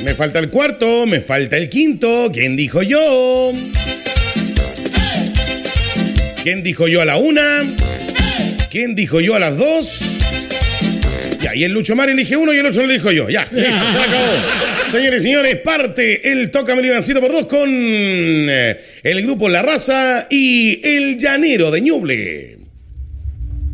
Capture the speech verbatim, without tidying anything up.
Me falta el cuarto, me falta el quinto. ¿Quién dijo yo? ¿Quién dijo yo a la una? ¿Quién dijo yo a las dos? Ya, y el Lucho Mar elige uno y el otro lo elijo yo. Ya, listo, se acabó. Señores y señores, parte el Tócame el Ivancito por dos con el grupo La Raza y el Llanero de Ñuble.